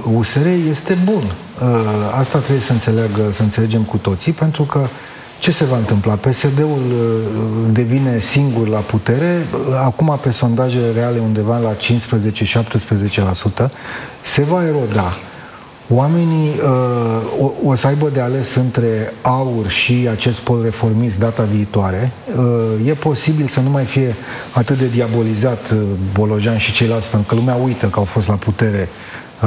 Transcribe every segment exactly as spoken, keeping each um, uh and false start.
U S R este bun. Asta trebuie să înțeleagă, să înțelegem cu toții, pentru că ce se va întâmpla? P S D-ul devine singur la putere, acum pe sondajele reale undeva la cincisprezece șaptesprezece la sută, se va eroda. Oamenii uh, o, o să aibă de ales între AUR și acest pol reformist data viitoare. Uh, e posibil să nu mai fie atât de diabolizat uh, Bolojan și ceilalți, pentru că lumea uită că au fost la putere. Uh,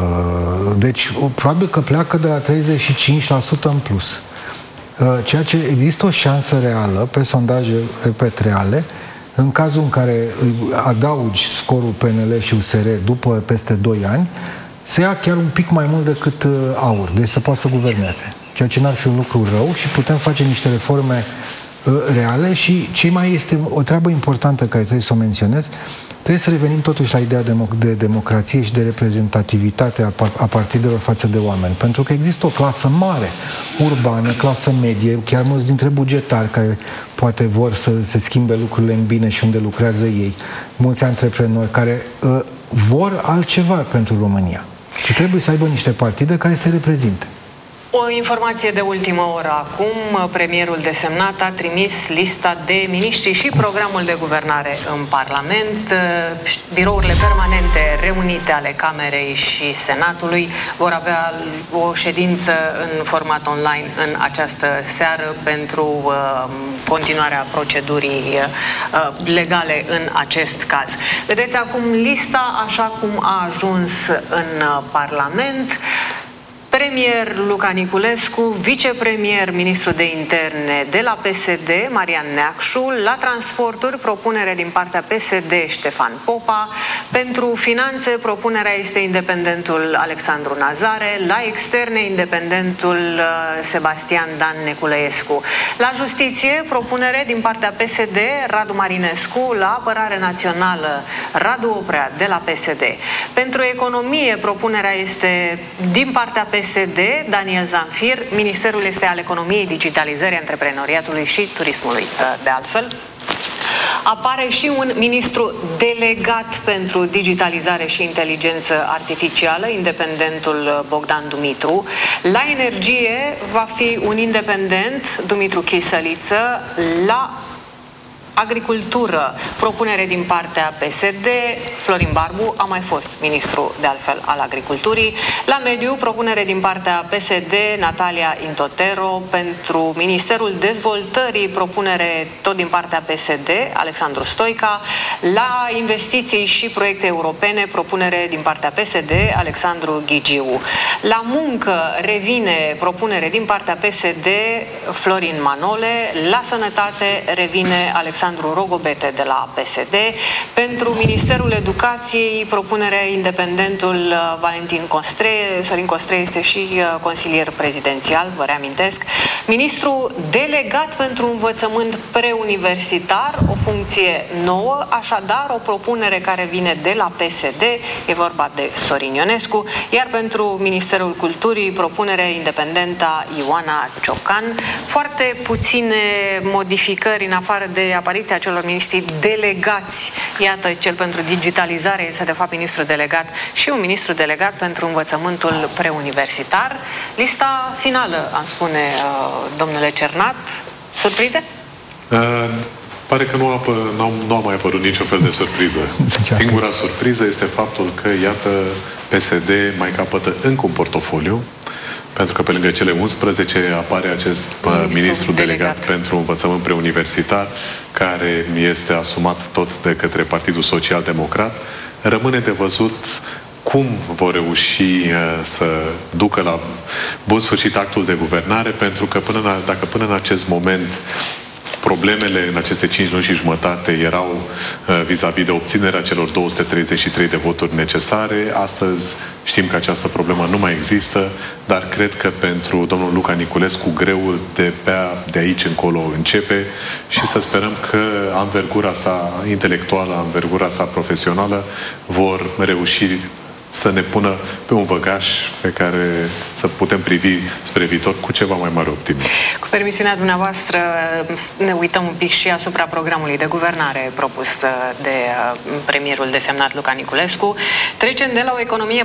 deci, probabil că pleacă de la treizeci și cinci la sută în plus. Uh, ceea ce există o șansă reală, pe sondaje, repet, reale, în cazul în care adaugi scorul P N L și U S R după peste doi ani, se ia chiar un pic mai mult decât uh, AUR, deci să poată să guverneze. Ceea ce n-ar fi un lucru rău și putem face niște reforme uh, reale și ce mai este o treabă importantă care trebuie să o menționez, trebuie să revenim totuși la ideea de, de democrație și de reprezentativitate a, a partidelor față de oameni. Pentru că există o clasă mare, urbană, clasă medie, chiar mulți dintre bugetari care poate vor să se schimbe lucrurile în bine și unde lucrează ei, mulți antreprenori care uh, vor altceva pentru România. Și trebuie să aibă niște partide care să reprezinte. O informație de ultimă oră acum. Premierul desemnat a trimis lista de miniștri și programul de guvernare în Parlament. Birourile permanente reunite ale Camerei și Senatului vor avea o ședință în format online în această seară pentru uh, continuarea procedurii uh, legale în acest caz. Vedeți acum lista așa cum a ajuns în uh, Parlament. Premier Luca Niculescu, vicepremier, ministru de interne de la P S D, Marian Neacșu, la transporturi, propunere din partea P S D, Ștefan Popa, pentru finanțe, propunerea este independentul Alexandru Nazare, la externe, independentul Sebastian Dan Neculescu. La justiție, propunere din partea P S D, Radu Marinescu, la apărare națională, Radu Oprea, de la P S D. Pentru economie, propunerea este din partea P S D, Daniel Zamfir. Ministerul este al economiei, digitalizării, antreprenoriatului și turismului. De altfel, apare și un ministru delegat pentru digitalizare și inteligență artificială, independentul Bogdan Dumitru. La energie va fi un independent, Dumitru Chisăliță. La agricultură, propunere din partea P S D, Florin Barbu a mai fost ministru de altfel al agriculturii. La mediu, propunere din partea P S D, Natalia Intotero. Pentru Ministerul Dezvoltării, propunere tot din partea P S D, Alexandru Stoica. La investiții și proiecte europene, propunere din partea P S D, Alexandru Ghigiu. La muncă revine propunere din partea P S D, Florin Manole. La sănătate revine Alexandru Rogobete de la P S D. Pentru Ministerul Educației, propunere independentul Valentin Costre. Sorin Costre este și consilier prezidențial, vă reamintesc. Ministru delegat pentru învățământ preuniversitar, o funcție nouă, așadar o propunere care vine de la P S D, e vorba de Sorin Ionescu, iar pentru Ministerul Culturii, propunere independentă Ioana Ciocan. Foarte puține modificări în afară de apariția celor miniștri delegați. Iată, cel pentru digitalizare este de fapt ministru delegat și un ministru delegat pentru învățământul preuniversitar. Lista finală, am spune, domnule Cernat. Surprize? Uh, pare că nu a, nu, nu a mai apărut nicio fel de surpriză. Singura surpriză este faptul că, iată, P S D mai capătă încă un portofoliu, pentru că pe lângă cele unsprezece apare acest ministru, ministru delegat, delegat pentru învățământ preuniversitar, care este asumat tot de către Partidul Social Democrat. Rămâne de văzut cum vor reuși uh, să ducă la bun sfârșit actul de guvernare, pentru că până în, dacă până în acest moment problemele în aceste cinci luni și jumătate erau uh, vis-a-vis de obținerea celor două sute treizeci și trei de voturi necesare. Astăzi știm că această problemă nu mai există, dar cred că pentru domnul Luca Niculescu greul de, pe, de aici încolo începe și să sperăm că anvergura sa intelectuală, anvergura sa profesională vor reuși să ne pună pe un văgaș pe care să putem privi spre viitor cu ceva mai mare optimism. Cu permisiunea dumneavoastră, ne uităm un pic și asupra programului de guvernare propus de premierul desemnat Luca Niculescu. Trecem de la o economie